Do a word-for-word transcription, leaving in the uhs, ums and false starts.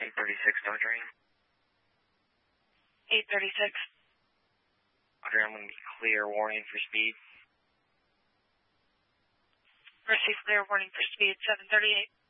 eight thirty-six, no drain. eight thirty-six. Roger, I'm going to be clear, warning for speed. Receive clear, warning for speed, seven thirty-eight.